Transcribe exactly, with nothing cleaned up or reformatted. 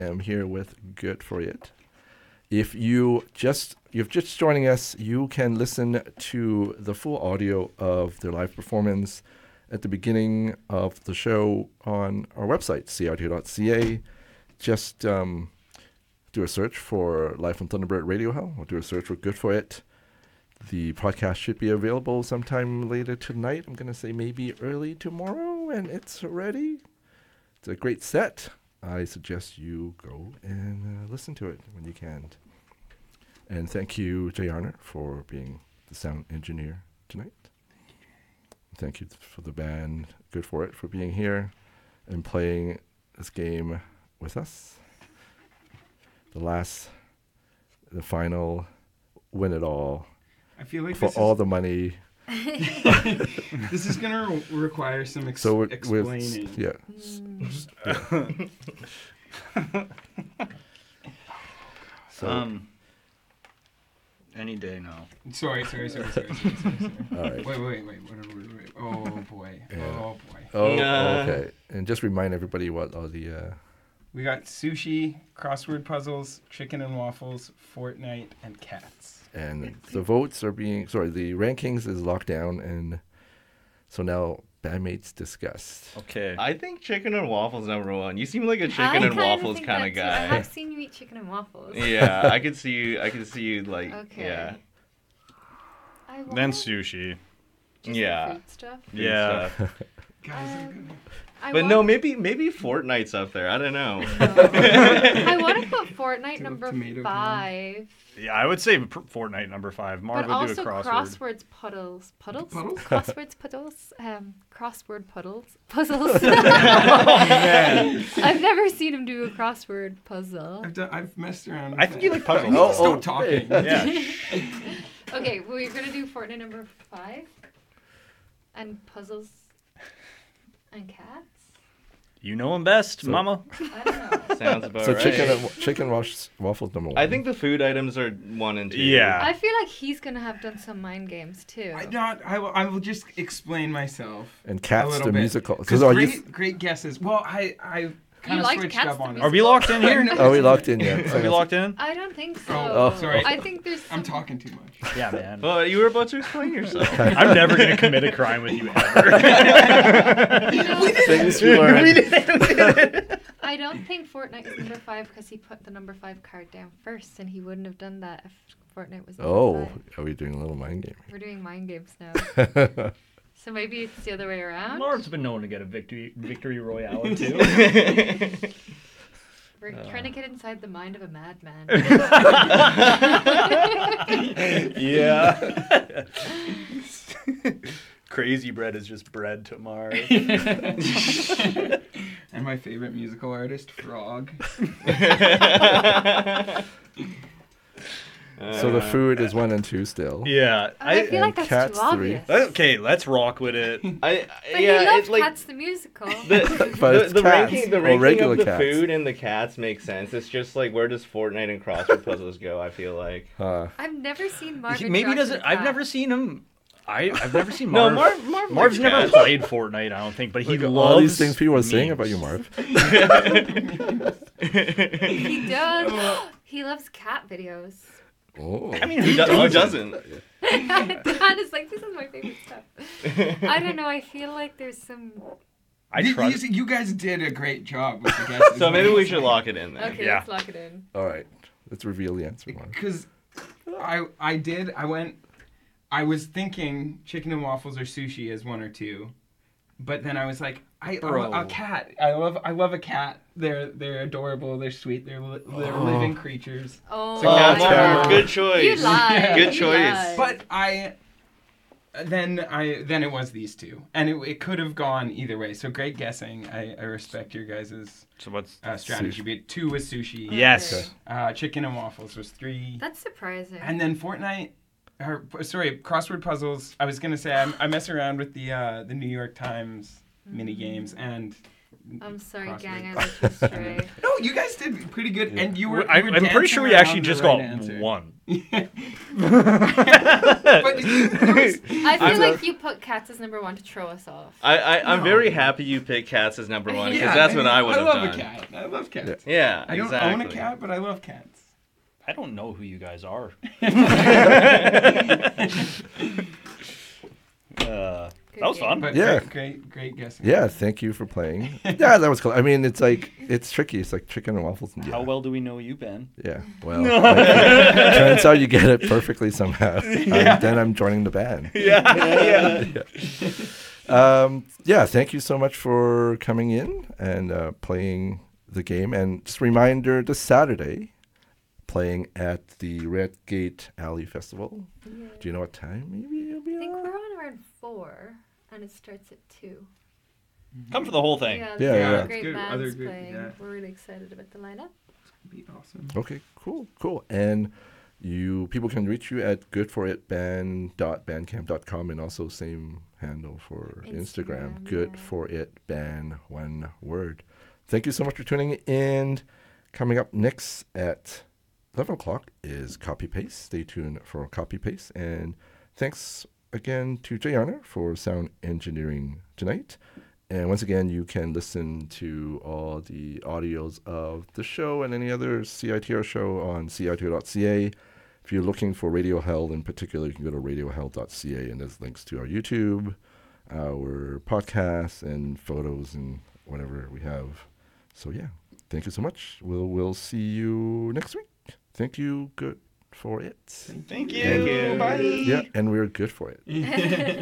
am here with Good For It. If you just you're just joining us, you can listen to the full audio of their live performance at the beginning of the show on our website, c r t dot c a. Just um, do a search for Live from Thunderbird Radio Hell, or do a search for Good For It. The podcast should be available sometime later tonight. I'm going to say maybe early tomorrow, and it's ready. It's a great set. I suggest you go and uh, listen to it when you can. And thank you, Jay Arner, for being the sound engineer tonight. Thank you for the band Good For It for being here and playing this game with us. The last, the final, win it all. I feel like for this all is, the money. This is going to re- require some ex- so explaining. Yeah. Mm. yeah. so, um, any day now. Sorry, sorry, sorry, sorry, sorry, sorry, sorry. All right. Wait, wait, wait, wait, wait, wait, wait. Oh boy, Yeah. oh boy. Oh, Uh. okay. And just remind everybody what all the. Uh, We got sushi, crossword puzzles, chicken and waffles, Fortnite, and cats. and the votes are being. Sorry, the rankings is locked down, and so now bandmates discussed. Okay. I think chicken and waffles number one. You seem like a I chicken and kinda waffles think kind that of too. I guy. have seen you eat chicken and waffles. Yeah, I could see you. I could see you like. Okay. Yeah. I Then want sushi. just Yeah. the fruit stuff. good Yeah. stuff. Guys, are Um, good. I But want, no, maybe maybe Fortnite's up there. I don't know. I want to put Fortnite To number tomato five, Yeah, I would say pr- Fortnite number five. Marv but would also do a crossword. crosswords puddles, puddles, Puddles? crosswords puddles, um, crossword puddles, puzzles. Oh, man. I've never seen him do a crossword puzzle. I've, done, I've messed around. I with think you that. like puzzles. Oh, Stop oh, talking. Yeah. Okay, well, you're gonna do Fortnite number five, and puzzles, and cats. You know him best, So- Mama. I don't know. Sounds about So right. chicken and, chicken waffles, waffles number one. I think the food items are one and two. Yeah. I feel like he's gonna have done some mind games too. I not. I will. I will just explain myself. and a Cats little the bit. musical. Because are great, you? great guesses. Well, I, I kind of liked switched Cats up the on it. Are we locked in here? Are we locked in yet? Are we locked in? I don't think so. Oh, sorry. I think there's. I'm some- talking too much. Yeah, man. Well, you were about to explain yourself. I'm never gonna commit a crime with you ever. You know, Things we learned. I don't think Fortnite is number five because he put the number five card down first, and he wouldn't have done that if Fortnite was number Oh, five. are we doing a little mind game? We're doing mind games now. So maybe it's the other way around. Marv's been known to get a victory victory royale or two. We're trying to get inside the mind of a madman. Yeah. Crazy bread is just bread to Marv. And my favorite musical artist, Frog. So the food is one and two still. Yeah. I, feel and like that's Cats too three. obvious. Okay, let's rock with it. I, But yeah, he loves it's like Cats the musical. the, But the, it's the cats, ranking, the or ranking regular of the cats. food and the cats makes sense. It's just like where does Fortnite and crossword puzzles go? I feel like. Uh, I've never seen Marv. He- Maybe he interact doesn't. with a I've cat. never seen him. I, I've never seen No, Marv. Marv. Marv Marv's likes never cats. played Fortnite, I don't think, but he look at loves all these things people are saying memes. about you, Marv. He does. He loves cat videos. Oh. I mean, Who, do- who doesn't? Dan is like, this is my favorite stuff. I don't know. I feel like there's some. I You- trust. You, you guys did a great job with the guesses. So maybe we should lock it in there. Okay, Yeah. let's lock it in. All right. Let's reveal the answer, Marv. Because I I did I went I was thinking chicken and waffles or sushi as one or two, but then I was like I Bro. a, a cat. I love I love a cat. They're they're adorable. They're sweet. They're li- they're Oh. living creatures. Oh, So Oh, cats my are- Marv, God. good choice. You lied. Good You choice. lied. But I then I then it was these two, and it, it could have gone either way. So great guessing. I, I respect your guys' So what's? uh, strategy. But two was sushi. Yes. Okay. Uh, chicken and waffles was three. That's surprising. And then Fortnite, or sorry, crossword puzzles. I was gonna say I, I mess around with the uh, the New York Times mini games, and I'm sorry, Crossword. gang. I let you stray. No, you guys did pretty good, and you were. I, you were I'm pretty sure we dancing actually around just the right got answer. one. But it was- I feel I'm like you put cats as number one to throw us off. I, I I'm No. very happy you picked cats as number one because Yeah, that's what I would have I done. love a cat. I love cats. Yeah, I don't exactly. own a cat, but I love cats. I don't know who you guys are. uh, that was fun. But Yeah. great, great, great guessing. Yeah, thank you for playing. Yeah, that was cool. I mean, it's like it's tricky. It's like chicken and waffles. And yeah. How well do we know you, Ben? Yeah. Well, like, turns out you get it perfectly somehow. Um, then I'm joining the band. Yeah, yeah. Um, yeah. Thank you so much for coming in and uh, playing the game. And just a reminder, this Saturday, playing at the Red Gate Alley Festival. Yeah. Do you know what time? Maybe it'll be I think on? we're on around four, and it starts at two. Come for the whole thing. Yeah, Yeah, there's yeah. some It's great good. Other bands good- playing. yeah. We're really excited about the lineup. Be awesome. Okay, cool, cool. And you people can reach you at goodforitband dot bandcamp dot com and also same handle for Instagram. Instagram, Good yeah. for it band, one word. Thank you so much for tuning in. Coming up next at eleven o'clock is Copy Paste. Stay tuned for Copy Paste. And thanks again to Jayana for sound engineering tonight. And once again, you can listen to all the audios of the show and any other C I T R show on C I T R dot C A. If you're looking for Radio Hell in particular, you can go to radio hell dot C A, and there's links to our YouTube, our podcasts, and photos and whatever we have. So yeah, thank you so much. We'll we'll see you next week. Thank you. Good for it. Thank you. Thank you. Bye. Yeah, and we're good for it.